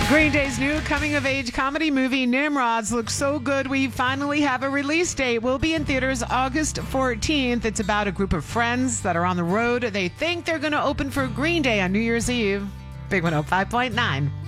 Green Day's new coming-of-age comedy movie, Nimrods, looks so good we finally have a release date. Will be in theaters August 14th. It's about a group of friends that are on the road. They think they're going to open for Green Day on New Year's Eve. Big 105.9.